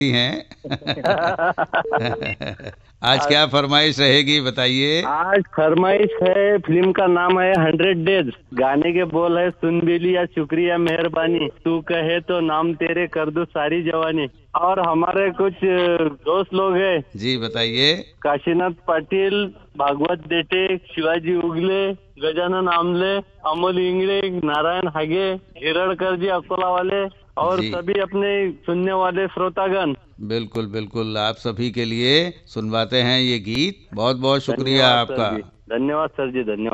हैं। आज क्या फरमाइश रहेगी बताइए। आज फरमाइश है, फिल्म का नाम है 100 डेज। गाने के बोल है, सुन भी लिया शुक्रिया मेहरबानी, तू कहे तो नाम तेरे कर दूं सारी जवानी। और हमारे कुछ दोस्त लोग हैं, जी बताइए। काशीनाथ पाटिल, भागवत देटे, शिवाजी उगले, गजानन आमले, अमोल इंगड़े, नारायण हागे, हिरड़कर जी अकोला वाले, और जी सभी अपने सुनने वाले श्रोतागण। बिल्कुल बिल्कुल, आप सभी के लिए सुनवाते हैं ये गीत। बहुत बहुत शुक्रिया धन्यवाद सर आपका। जी, धन्यवाद सर जी, धन्यवाद।